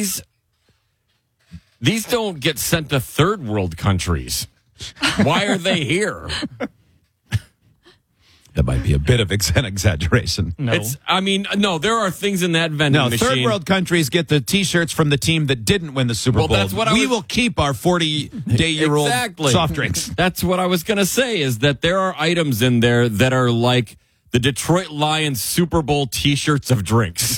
these don't get sent to third world countries. Why are they here? That might be a bit of an exaggeration. No. No, there are things in that vending machine. Third world countries get the T-shirts from the team that didn't win the Super Bowl. That's what we will keep our 40-day-year-old soft drinks. That's what I was going to say, is that there are items in there that are like the Detroit Lions Super Bowl T-shirts of drinks.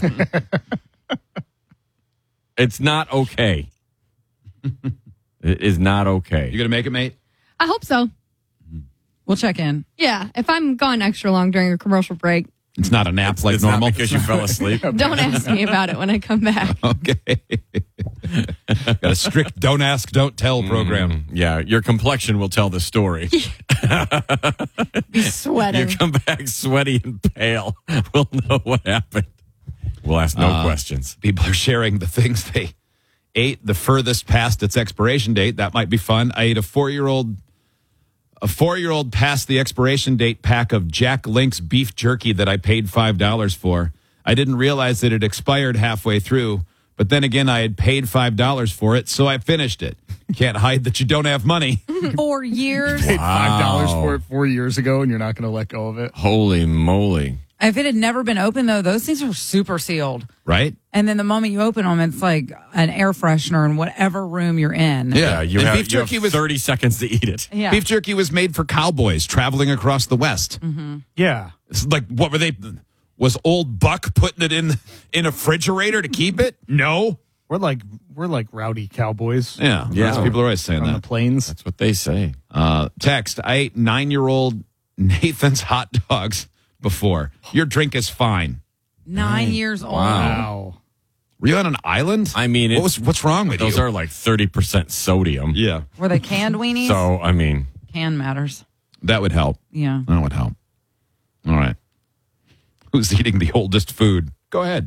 It's not okay. It is not okay. You going to make it, mate? I hope so. We'll check in. Yeah, if I'm gone extra long during a commercial break. It's not a nap like it's normal. Not because you fell asleep. Don't ask me about it when I come back. Okay. Got a strict don't ask, don't tell program. Yeah, your complexion will tell the story. Be sweating. You come back sweaty and pale. We'll know what happened. We'll ask no questions. People are sharing the things they ate the furthest past its expiration date. That might be fun. I ate a 4-year-old past the expiration date pack of Jack Link's beef jerky that I paid $5 for. I didn't realize that it expired halfway through, but then again, I had paid $5 for it, so I finished it. Can't hide that you don't have money. 4 years. Paid $5 for it 4 years ago, and you're not going to let go of it. Holy moly. If it had never been open, though, those things are super sealed. Right? And then the moment you open them, it's like an air freshener in whatever room you're in. Yeah, You and have beef jerky was 30 seconds to eat it. Yeah. beef jerky was made for cowboys traveling across the West. Mm-hmm. Yeah. It's like, what were they? Was old Buck putting it in a refrigerator to keep it? No. We're like rowdy cowboys. Yeah. People are always saying on that. the plains. That's what they say. Text, I ate 9-year-old Nathan's hot dogs before. Your drink is fine. 9 years old. Wow. Were you on an island? I mean, what's wrong with those you? are like 30% sodium. Yeah. Were they canned weenies? So, I mean, Can matters. That would help. Yeah. That would help. All right. Who's eating the oldest food? Go ahead.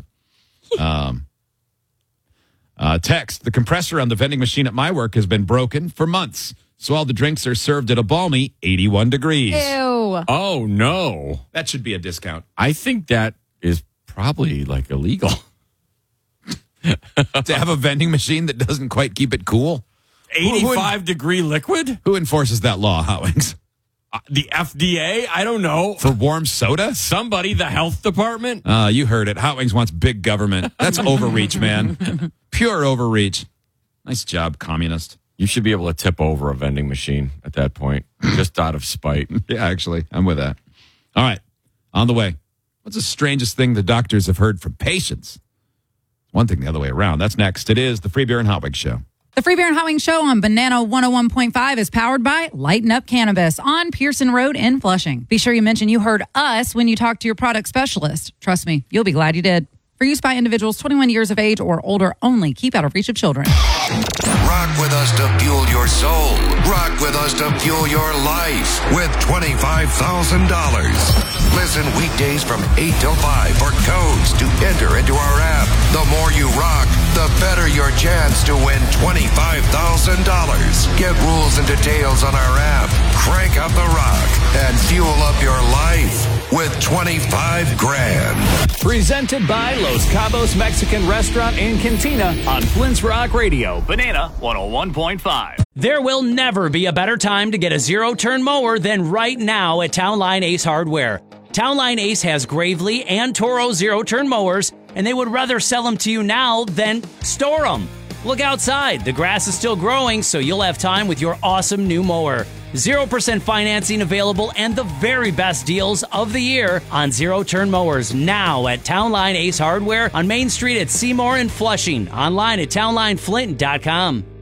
Text, the compressor on the vending machine at my work has been broken for months, so all the drinks are served at a balmy 81 degrees. Ew. oh no. That should be a discount. I think that is probably like illegal. To have a vending machine that doesn't quite keep it cool? 85-degree liquid? Who enforces that law, Hot Wings? The FDA? I don't know. For warm soda? Somebody, the health department? You heard it. Hot Wings wants big government. That's overreach, man. Pure overreach. Nice job, communist. You should be able to tip over a vending machine at that point, just out of spite. Yeah, actually, I'm with that. All right, on the way. What's the strangest thing the doctors have heard from patients? One thing the other way around. That's next. It is the Free Beer and Hot Wings Show. The Free Beer and Hot Wings Show on Banana 101.5 is powered by Lighten Up Cannabis on Pearson Road in Flushing. Be sure you mention you heard us when you talk to your product specialist. Trust me, you'll be glad you did. For use by individuals 21 years of age or older only. Keep out of reach of children. Rock with us to fuel your soul. Rock with us to fuel your life with $25,000. Listen weekdays from 8 till 5 for codes to enter into our app. The more you rock, the better your chance to win $25,000. Get rules and details on our app. Crank up the rock and fuel up your life with 25 grand. Presented by Los Cabos Mexican Restaurant and Cantina on Flint's Rock Radio, Banana 101.5. There will never be a better time to get a zero-turn mower than right now at Town Line Ace Hardware. Town Line Ace has Gravely and Toro zero-turn mowers, and they would rather sell them to you now than store them. Look outside. The grass is still growing, so you'll have time with your awesome new mower. 0% financing available and the very best deals of the year on zero-turn mowers now at Town Line Ace Hardware on Main Street at Seymour and Flushing. Online at townlineflint.com.